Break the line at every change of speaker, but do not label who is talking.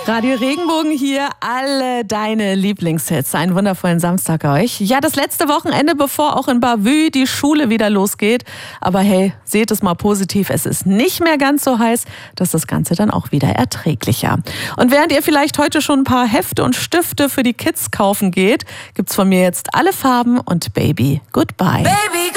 Radio Regenbogen hier, alle deine Lieblingshits. Einen wundervollen Samstag euch. Ja, das letzte Wochenende, bevor auch in Bavü die Schule wieder losgeht. Aber hey, seht es mal positiv, es ist nicht mehr ganz so heiß, dass das Ganze dann auch wieder erträglicher. Und während ihr vielleicht heute schon ein paar Hefte und Stifte für die Kids kaufen geht, gibt's von mir jetzt alle Farben und Baby Goodbye. Baby.